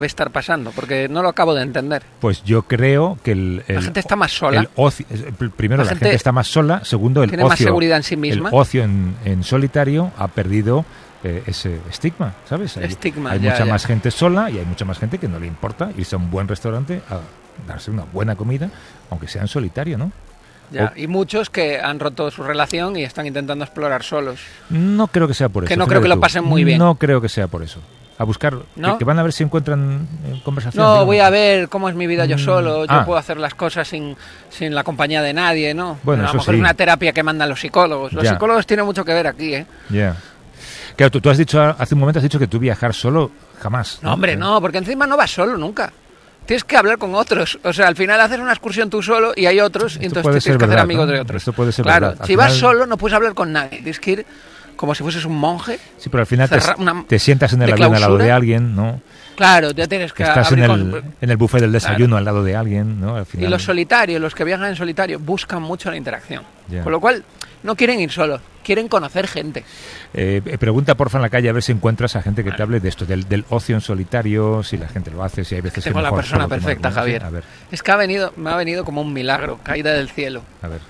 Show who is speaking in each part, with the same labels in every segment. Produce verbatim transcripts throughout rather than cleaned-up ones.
Speaker 1: estar pasando? Porque no lo acabo de entender.
Speaker 2: Pues yo creo que el, el
Speaker 1: la gente está más sola.
Speaker 2: El ocio, primero, la, la gente, gente está más sola. Segundo, el
Speaker 1: tiene
Speaker 2: ocio,
Speaker 1: más seguridad en sí misma.
Speaker 2: El ocio en, en solitario ha perdido eh, ese estigma, ¿sabes? Hay,
Speaker 1: estigma,
Speaker 2: hay
Speaker 1: ya,
Speaker 2: mucha
Speaker 1: ya.
Speaker 2: más gente sola y hay mucha más gente que no le importa irse a un buen restaurante a darse una buena comida, aunque sea en solitario, ¿no?
Speaker 1: Ya, y muchos que han roto su relación y están intentando explorar solos.
Speaker 2: No creo que sea por eso.
Speaker 1: Que no creo que
Speaker 2: tú.
Speaker 1: lo pasen muy bien.
Speaker 2: No creo que sea por eso. A buscar,
Speaker 1: ¿no?
Speaker 2: que, que van a ver si encuentran conversación.
Speaker 1: No, digamos. Voy a ver cómo es mi vida yo solo. Yo
Speaker 2: ah.
Speaker 1: puedo hacer las cosas sin, sin la compañía de nadie, ¿no?
Speaker 2: Bueno,
Speaker 1: a lo
Speaker 2: eso
Speaker 1: mejor
Speaker 2: sí.
Speaker 1: es una terapia que mandan los psicólogos. Los
Speaker 2: ya.
Speaker 1: psicólogos tienen mucho que ver aquí, ¿eh?
Speaker 2: Ya. Yeah. Claro, tú, tú has dicho, hace un momento has dicho que tú viajar solo jamás.
Speaker 1: No, hombre, no, porque encima no vas solo nunca. Tienes que hablar con otros. O sea, al final haces una excursión tú solo y hay otros, y entonces tienes que
Speaker 2: verdad,
Speaker 1: hacer amigos
Speaker 2: ¿no?
Speaker 1: de otros.
Speaker 2: Esto puede ser
Speaker 1: claro,
Speaker 2: verdad.
Speaker 1: si
Speaker 2: final...
Speaker 1: vas solo no puedes hablar con nadie. Tienes que ir como si fueses un monje.
Speaker 2: Sí, pero al final te,
Speaker 1: una,
Speaker 2: te sientas en el avión al lado de alguien, ¿no?
Speaker 1: Claro, ya tienes que
Speaker 2: Estás en el,
Speaker 1: con...
Speaker 2: en el buffet del desayuno
Speaker 1: claro.
Speaker 2: al lado de alguien, ¿no? Al final...
Speaker 1: Y los solitarios, los que viajan en solitario, buscan mucho la interacción.
Speaker 2: Yeah.
Speaker 1: Con lo cual, no quieren ir solos, quieren conocer gente.
Speaker 2: Eh, pregunta porfa en la calle a ver si encuentras a gente que te hable de esto, del, del ocio en solitario, si la gente lo hace, si hay veces
Speaker 1: Tengo
Speaker 2: que
Speaker 1: la persona perfecta,
Speaker 2: alguna,
Speaker 1: Javier.
Speaker 2: ¿sí? A ver.
Speaker 1: Es que ha venido, me ha venido como un milagro, caída del cielo.
Speaker 2: A ver.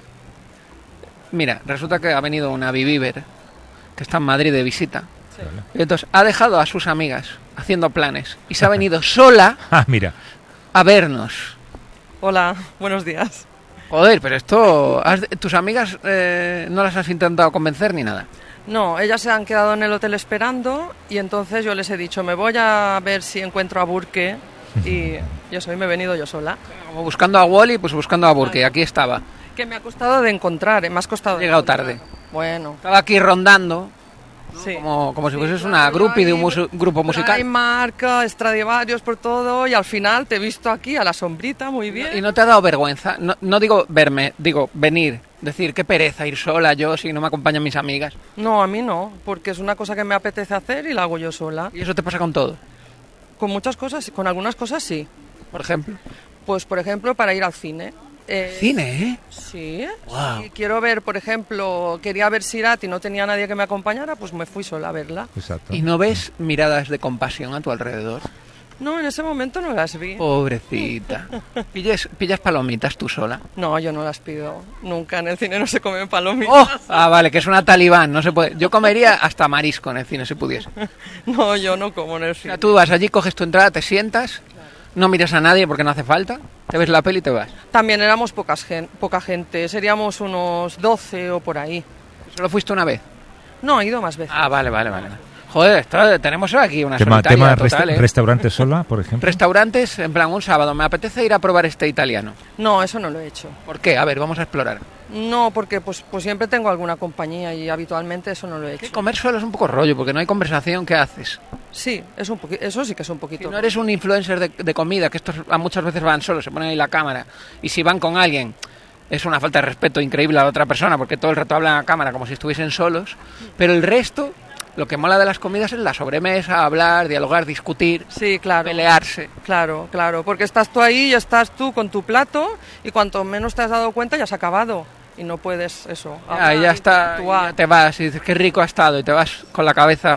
Speaker 1: Mira, resulta que ha venido una Viviver, que está en Madrid de visita.
Speaker 2: Sí. Vale.
Speaker 1: Y entonces ha dejado a sus amigas haciendo planes y se ha venido sola
Speaker 2: ah, mira.
Speaker 1: a vernos.
Speaker 3: Hola, buenos días.
Speaker 1: Joder, pero esto... ¿has, ¿Tus amigas eh, no las has intentado convencer ni nada?
Speaker 3: No, ellas se han quedado en el hotel esperando y entonces yo les he dicho, me voy a ver si encuentro a Burke y yo soy, me he venido yo sola.
Speaker 1: Como buscando a Wally, pues buscando a Burke, aquí estaba.
Speaker 3: Que me ha costado de encontrar, me has costado
Speaker 1: He llegado
Speaker 3: de
Speaker 1: tarde.
Speaker 3: Bueno.
Speaker 1: Estaba aquí rondando, ¿no?
Speaker 3: Sí.
Speaker 1: como, como si
Speaker 3: sí,
Speaker 1: fueses
Speaker 3: claro,
Speaker 1: una groupie de un
Speaker 3: hay,
Speaker 1: grupo musical.
Speaker 3: Hay marca, Stradivarius por todo y al final te he visto aquí a la sombrita, muy bien.
Speaker 1: ¿Y no te ha dado vergüenza? No, no digo verme, digo venir. Decir, qué pereza ir sola yo si no me acompañan mis amigas.
Speaker 3: No, a mí no, porque es una cosa que me apetece hacer y la hago yo sola.
Speaker 1: ¿Y eso te pasa con todo?
Speaker 3: Con muchas cosas, con algunas cosas sí.
Speaker 1: ¿Por ejemplo?
Speaker 3: Pues, por ejemplo, para ir al cine. Eh,
Speaker 1: ¿Cine, eh?
Speaker 3: Sí.
Speaker 1: Wow.
Speaker 3: Si quiero ver, por ejemplo, quería ver Sirat y no tenía nadie que me acompañara, pues me fui sola a verla.
Speaker 2: Exacto.
Speaker 1: ¿Y no ves miradas de compasión a tu alrededor?
Speaker 3: No, en ese momento no las vi.
Speaker 1: Pobrecita. ¿Pillas, pillas palomitas tú sola?
Speaker 3: No, yo no las pido. Nunca en el cine no se comen palomitas.
Speaker 1: ¡Oh! Ah, vale, que es una talibán, no se puede. Yo comería hasta marisco en el cine si pudiese.
Speaker 3: No, yo no como en el
Speaker 1: O
Speaker 3: cine.
Speaker 1: sea, tú vas allí, coges tu entrada, te sientas, no miras a nadie porque no hace falta, te ves la peli y te vas.
Speaker 3: También éramos pocas gen poca gente, seríamos unos doce o por ahí.
Speaker 1: ¿Solo fuiste una vez?
Speaker 3: No, he ido más veces.
Speaker 1: Ah, vale, vale, vale. Joder, esto, tenemos aquí una
Speaker 2: tema,
Speaker 1: solitaria
Speaker 2: tema
Speaker 1: total,
Speaker 2: resta
Speaker 1: ¿eh?
Speaker 2: Restaurantes sola, por ejemplo.
Speaker 1: Restaurantes, en plan, un sábado, me apetece ir a probar este italiano.
Speaker 3: No, eso no lo he hecho.
Speaker 1: ¿Por qué? A ver, vamos a explorar.
Speaker 3: No, porque pues, pues siempre tengo alguna compañía y habitualmente eso no lo he hecho.
Speaker 1: Que comer solo es un poco rollo, porque no hay conversación, ¿qué haces?
Speaker 3: Sí, es un eso sí que es un poquito.
Speaker 1: Si no eres un influencer de, de comida, que estos a muchas veces van solos, se ponen ahí la cámara, y si van con alguien, es una falta de respeto increíble a la otra persona, porque todo el rato hablan a la cámara como si estuviesen solos, pero el resto... Lo que mola de las comidas es la sobremesa, hablar, dialogar, discutir,
Speaker 3: sí, claro,
Speaker 1: pelearse.
Speaker 3: Claro, claro, porque estás tú ahí y estás tú con tu plato y cuanto menos te has dado cuenta ya has acabado y no puedes eso.
Speaker 1: Ya, ya está, ya te vas y dices qué rico ha estado y te vas con la cabeza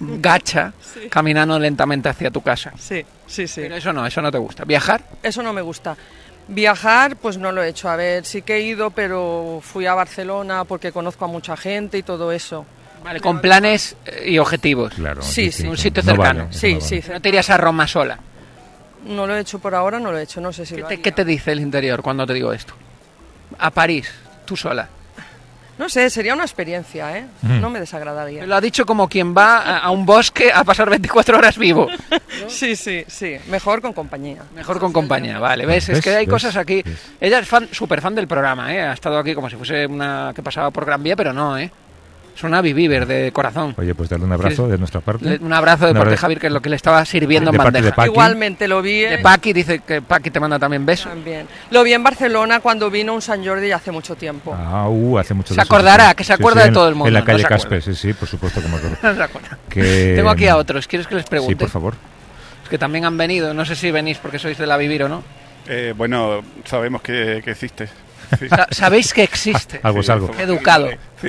Speaker 1: gacha sí. caminando lentamente hacia tu casa.
Speaker 3: Sí, sí, sí.
Speaker 1: Pero eso no, eso no te gusta. ¿Viajar?
Speaker 3: Eso no me gusta. Viajar, pues no lo he hecho. A ver, sí que he ido, pero fui a Barcelona porque conozco a mucha gente y todo eso.
Speaker 1: Vale, con planes y objetivos.
Speaker 2: Claro,
Speaker 3: sí, sí.
Speaker 1: Un sitio cercano.
Speaker 2: No vale,
Speaker 3: sí,
Speaker 2: no vale.
Speaker 3: sí.
Speaker 1: No te irías a Roma sola.
Speaker 3: No lo he hecho por ahora, no lo he hecho, no sé si
Speaker 1: ¿Qué
Speaker 3: lo
Speaker 1: te,
Speaker 3: haría.
Speaker 1: ¿Qué te dice el interior cuando te digo esto? A París, tú sola.
Speaker 3: No sé, sería una experiencia, ¿eh? Mm. No me desagradaría.
Speaker 1: Me lo ha dicho como quien va a, a un bosque a pasar veinticuatro horas vivo.
Speaker 3: ¿No? Sí, sí, sí. Mejor con compañía.
Speaker 1: Mejor con compañía, vale. ¿Ves? Es que hay
Speaker 2: ¿Ves?
Speaker 1: cosas aquí.
Speaker 2: ¿Ves?
Speaker 1: Ella es fan, súper fan del programa, ¿eh? Ha estado aquí como si fuese una que pasaba por Gran Vía, pero no, ¿eh? Es una Viviver de corazón.
Speaker 2: Oye, pues darle un abrazo de nuestra parte.
Speaker 1: Un abrazo de parte de Javier, que es lo que le estaba sirviendo
Speaker 2: de
Speaker 1: en bandeja.
Speaker 2: De Paqui.
Speaker 3: Igualmente, lo vi.
Speaker 1: De Paqui, dice que Paqui te manda también besos.
Speaker 3: También. Lo vi en Barcelona cuando vino un San Jordi hace mucho tiempo.
Speaker 2: Ah, uh, hace mucho
Speaker 1: Se
Speaker 2: tiempo.
Speaker 1: acordará,
Speaker 2: sí,
Speaker 1: que se
Speaker 2: sí,
Speaker 1: acuerda
Speaker 2: sí,
Speaker 1: de todo el mundo.
Speaker 2: En la calle
Speaker 1: no
Speaker 2: Casper, sí, sí, por supuesto que me acuerdo.
Speaker 1: No se acuerda.
Speaker 2: Que...
Speaker 1: Tengo aquí a otros, ¿quieres que les pregunte?
Speaker 2: Sí, por favor.
Speaker 1: Es que también han venido, no sé si venís porque sois de la Vivir o no.
Speaker 4: Eh, bueno, sabemos que, que existe. Sí.
Speaker 1: Sa Sabéis que existe.
Speaker 2: Algo es algo.
Speaker 1: Educado.
Speaker 4: Sí.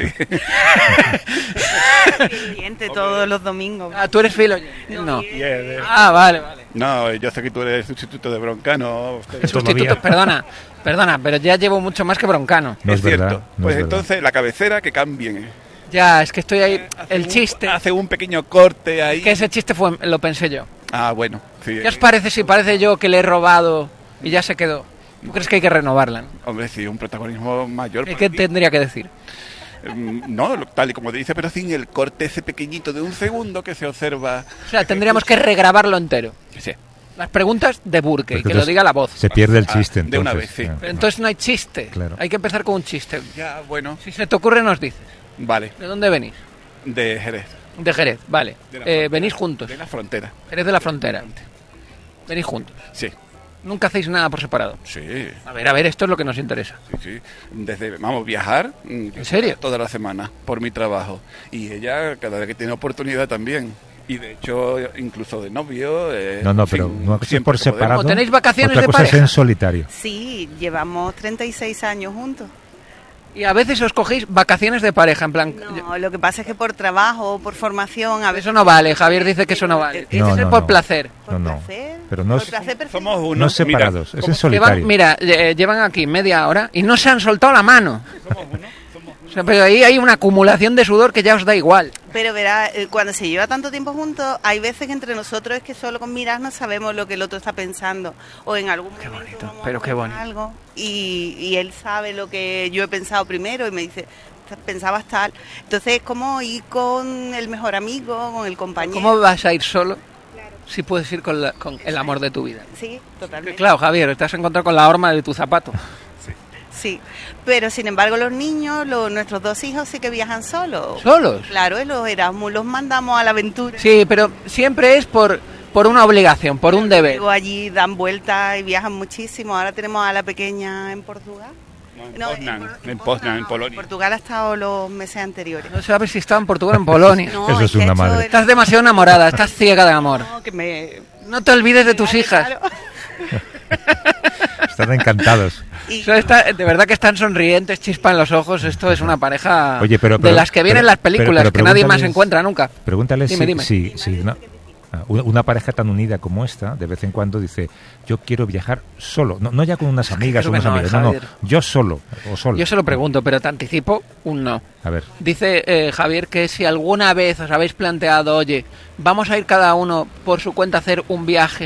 Speaker 5: Cliente todos los domingos.
Speaker 1: Ah, ¿tú eres filo? No.
Speaker 4: Yeah,
Speaker 1: Ah, vale, vale.
Speaker 4: No, yo sé que tú eres sustituto de Broncano. Usted-
Speaker 1: Sustituto, perdona, perdona, pero ya llevo mucho más que Broncano.
Speaker 2: No
Speaker 4: es,
Speaker 2: es verdad,
Speaker 4: cierto.
Speaker 2: no
Speaker 4: pues
Speaker 2: es verdad.
Speaker 4: entonces la cabecera que cambien.
Speaker 1: Ya, es que estoy ahí,
Speaker 4: Hace
Speaker 1: el
Speaker 4: un-
Speaker 1: chiste,
Speaker 4: Hace un pequeño corte ahí.
Speaker 1: que ese chiste fue, lo pensé yo.
Speaker 4: Ah, bueno. Sí.
Speaker 1: ¿Qué os parece si parece yo que le he robado y ya se quedó? ¿Tú crees que hay que renovarla?
Speaker 4: Hombre, sí, un protagonismo mayor.
Speaker 1: ¿Y
Speaker 4: para
Speaker 1: qué
Speaker 4: ti.
Speaker 1: tendría que decir?
Speaker 4: Mm, No, lo- tal y como dice, pero sin el corte ese pequeñito de un segundo que se observa.
Speaker 1: O sea, tendríamos que regrabarlo entero.
Speaker 4: Sí.
Speaker 1: Las preguntas de Burke, y
Speaker 2: Porque
Speaker 1: que lo
Speaker 2: entonces
Speaker 1: diga la voz.
Speaker 2: Se pierde el
Speaker 4: Ah,
Speaker 2: chiste,
Speaker 4: de una
Speaker 2: entonces.
Speaker 4: vez, sí.
Speaker 2: Ah,
Speaker 1: Pero entonces no hay chiste.
Speaker 2: Claro.
Speaker 1: Hay que empezar con un chiste.
Speaker 4: Ya, bueno.
Speaker 1: Si se te ocurre, nos dices.
Speaker 4: Vale.
Speaker 1: ¿De dónde venís?
Speaker 4: De Jerez.
Speaker 1: De Jerez, vale.
Speaker 4: De la
Speaker 1: Eh,
Speaker 4: frontera.
Speaker 1: venís juntos.
Speaker 4: De la frontera.
Speaker 1: Jerez de la frontera. Venís juntos.
Speaker 4: Sí.
Speaker 1: Nunca hacéis nada por separado.
Speaker 4: Sí.
Speaker 1: A ver, a ver, esto es lo que nos interesa.
Speaker 4: Sí, sí. Desde, vamos, viajar. mm,
Speaker 1: ¿En serio?
Speaker 4: Toda la semana, por mi trabajo. Y ella, cada vez que tiene oportunidad también. Y de hecho, incluso de novio. eh,
Speaker 2: No, no,
Speaker 4: en fin,
Speaker 2: pero una cosa es
Speaker 4: siempre
Speaker 2: por
Speaker 4: que podemos.
Speaker 2: separado.
Speaker 1: ¿O tenéis vacaciones
Speaker 2: otra
Speaker 1: de
Speaker 2: cosa es
Speaker 1: pareja?
Speaker 2: en solitario.
Speaker 5: Sí, llevamos treinta y seis años juntos.
Speaker 1: Y a veces os cogéis vacaciones de pareja, en plan...
Speaker 5: No, lo que pasa es que por trabajo, por formación, a veces...
Speaker 1: Eso no vale, Javier dice que eso no vale.
Speaker 5: No,
Speaker 1: Tiene que ser
Speaker 2: no,
Speaker 1: por
Speaker 2: no.
Speaker 1: placer.
Speaker 5: Por
Speaker 2: No, no.
Speaker 5: placer.
Speaker 2: Pero no
Speaker 5: por
Speaker 2: es-
Speaker 5: placer perfecto.
Speaker 4: Somos uno.
Speaker 2: No separados,
Speaker 4: Mira,
Speaker 2: es en
Speaker 4: ¿cómo-
Speaker 2: solitario.
Speaker 1: Llevan, mira, eh, llevan aquí media hora y no se han soltado la mano. O sea, pero ahí hay una acumulación de sudor que ya os da igual.
Speaker 5: Pero verá, eh, cuando se lleva tanto tiempo juntos, hay veces que entre nosotros es que solo con mirarnos sabemos lo que el otro está pensando. O en algún momento
Speaker 1: bonito,
Speaker 5: vamos a
Speaker 1: pero qué
Speaker 5: comer
Speaker 1: bonito.
Speaker 5: algo y, y él sabe lo que yo he pensado primero y me dice, pensabas tal. Entonces es como ir con el mejor amigo, con el compañero.
Speaker 1: ¿Cómo vas a ir solo si puedes ir con, la- con el amor de tu vida?
Speaker 5: Sí, totalmente.
Speaker 1: Claro, Javier, te has encontrado con la horma de tu zapato.
Speaker 5: Sí, pero sin embargo los niños, los, nuestros dos hijos sí que viajan solos.
Speaker 1: ¿Solos?
Speaker 5: Claro, y los Erasmus los mandamos a la aventura.
Speaker 1: Sí, pero siempre es por, por una obligación, por un deber.
Speaker 5: Luego allí dan vueltas y viajan muchísimo. Ahora tenemos a la pequeña en Portugal.
Speaker 4: No, en Poznan, en Poznan, en Polonia.
Speaker 5: Portugal ha estado los meses anteriores.
Speaker 1: No sabes si estaba en Portugal o en Polonia.
Speaker 5: No,
Speaker 2: Eso es
Speaker 5: que
Speaker 2: una
Speaker 5: ha hecho
Speaker 2: madre.
Speaker 5: el-
Speaker 1: Estás demasiado enamorada, estás ciega de amor.
Speaker 5: No, que me...
Speaker 1: No te olvides de tus hijas.
Speaker 5: Claro.
Speaker 2: Están encantados.
Speaker 5: Y-
Speaker 1: Eso está- de verdad que están sonrientes, chispan los ojos. Esto es una pareja
Speaker 2: Oye, pero-
Speaker 1: de
Speaker 2: pero-
Speaker 1: las que vienen
Speaker 2: pero-
Speaker 1: las películas,
Speaker 2: pero- pero
Speaker 1: que nadie más
Speaker 2: pregúntales-
Speaker 1: encuentra nunca.
Speaker 2: Pregúntale
Speaker 1: Dime,
Speaker 2: si,
Speaker 1: dime.
Speaker 2: si- si una, ah, una- una pareja tan unida como esta, de vez en cuando dice, yo quiero viajar solo, no, no ya con unas amigas o
Speaker 1: creo que
Speaker 2: unos
Speaker 1: no,
Speaker 2: amigos, no, no,
Speaker 1: Javier.
Speaker 2: yo solo o solo.
Speaker 1: Yo se lo pregunto, pero te anticipo un no.
Speaker 2: A ver,
Speaker 1: Dice eh, Javier que si alguna vez os habéis planteado, oye, vamos a ir cada uno por su cuenta a hacer un viaje,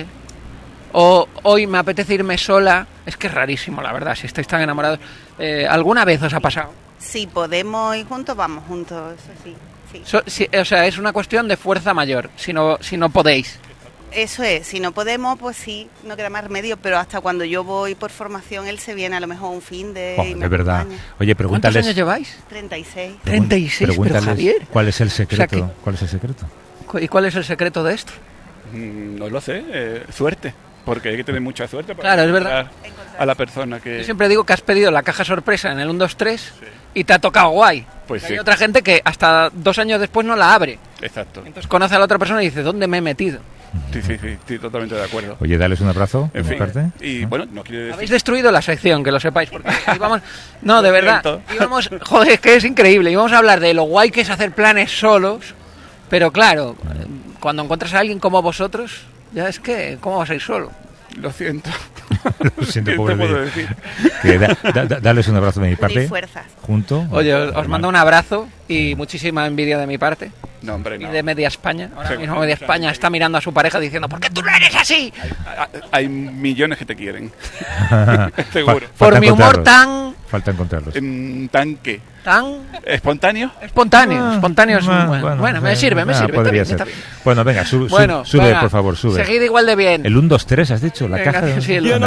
Speaker 1: o hoy me apetece irme sola, es que es rarísimo, la verdad, si estáis tan enamorados. Eh, ¿Alguna vez os ha pasado?
Speaker 5: Si podemos ir juntos, vamos juntos, eso sí. sí.
Speaker 1: So- si- o sea, es una cuestión de fuerza mayor, si no, si no podéis.
Speaker 5: Eso es, si no podemos, pues sí, no queda más remedio, pero hasta cuando yo voy por formación, él se viene a lo mejor un fin de...
Speaker 2: oh,
Speaker 5: y me
Speaker 2: de verdad.
Speaker 5: acompaña.
Speaker 2: Oye,
Speaker 1: ¿Cuántos
Speaker 2: pregúntales,
Speaker 1: años lleváis?
Speaker 5: treinta y seis.
Speaker 1: treinta y seis, pero
Speaker 2: pregúntales
Speaker 1: Javier.
Speaker 2: cuál es el secreto,
Speaker 1: que-
Speaker 2: cuál es el secreto.
Speaker 1: Cu- ¿Y cuál es el secreto de esto?
Speaker 4: Mm, No lo sé. eh, suerte. Porque hay que tener mucha suerte para
Speaker 1: Claro, es verdad.
Speaker 4: encontrar a la persona que...
Speaker 1: Yo siempre digo que has pedido la caja sorpresa en el uno, dos, tres y te ha tocado guay.
Speaker 4: Pues
Speaker 1: Y
Speaker 4: sí.
Speaker 1: hay otra gente que hasta dos años después no la abre.
Speaker 4: Exacto.
Speaker 1: Entonces conoce a la otra persona y dice, ¿dónde me he metido?
Speaker 4: Sí, sí, sí, estoy totalmente de acuerdo.
Speaker 2: Oye, dales un abrazo de
Speaker 4: En
Speaker 2: mi
Speaker 4: fin,
Speaker 2: parte.
Speaker 4: y bueno, no quiere decir...
Speaker 1: Habéis destruido la sección, que lo sepáis. Porque íbamos... No, de
Speaker 4: Lo
Speaker 1: verdad.
Speaker 4: siento.
Speaker 1: Íbamos... Joder, es que es increíble. Íbamos a hablar de lo guay que es hacer planes solos. Pero claro, cuando encuentras a alguien como vosotros, ya es que, ¿cómo vas a ir solo?
Speaker 4: Lo siento.
Speaker 2: Lo siento,
Speaker 4: ¿Qué
Speaker 2: pobre
Speaker 4: te puedo
Speaker 2: mío.
Speaker 4: decir?
Speaker 2: Que da- da- da- dales un abrazo de mi parte.
Speaker 5: Unir fuerzas.
Speaker 2: Junto.
Speaker 1: Oye, os, os mando un abrazo y muchísima envidia de mi parte.
Speaker 4: No, hombre,
Speaker 1: Y
Speaker 4: no.
Speaker 1: de Media España. Ahora
Speaker 4: Sí.
Speaker 1: mismo Media España está mirando a su pareja diciendo, ¿por qué tú no eres así?
Speaker 4: Hay- Hay millones que te quieren.
Speaker 2: Fa-
Speaker 4: Seguro.
Speaker 2: falta
Speaker 1: Por mi humor
Speaker 2: encontrarlos.
Speaker 1: tan,
Speaker 2: Falta encontrarlos.
Speaker 4: En tanque.
Speaker 1: tan
Speaker 4: ¿Espontáneo?
Speaker 1: espontáneo.
Speaker 2: Ah,
Speaker 1: Espontáneo es
Speaker 2: ah,
Speaker 1: un buen. Bueno, me
Speaker 2: eh,
Speaker 1: sirve, me
Speaker 2: ah,
Speaker 1: sirve.
Speaker 2: podría
Speaker 1: está
Speaker 2: ser.
Speaker 1: bien, está bien.
Speaker 2: Bueno, venga, su- su-
Speaker 1: Bueno,
Speaker 2: sube,
Speaker 1: venga,
Speaker 2: por favor, sube.
Speaker 1: Seguid igual de bien.
Speaker 2: El uno, dos, tres, has dicho, la
Speaker 1: Venga,
Speaker 2: caja.
Speaker 1: sí, el-
Speaker 2: Venga.